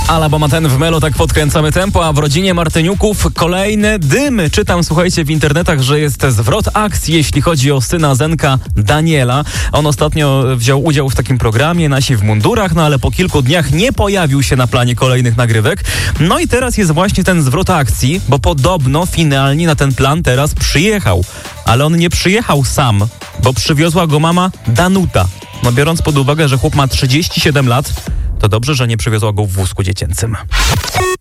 Ala, bo ma ten w Melo, tak podkręcamy tempo, a w rodzinie Martyniuków kolejne dymy. Czytam, słuchajcie, w internetach, że jest zwrot akcji, jeśli chodzi o syna Zenka, Daniela. On ostatnio wziął udział w takim programie, Nasi w mundurach, no ale po kilku dniach nie pojawił się na planie kolejnych nagrywek. No i teraz jest właśnie ten zwrot akcji, bo podobno finalnie na ten plan teraz przyjechał. Ale on nie przyjechał sam, bo przywiozła go mama Danuta. No biorąc pod uwagę, że chłop ma 37 lat, to dobrze, że nie przywiozła go w wózku dziecięcym.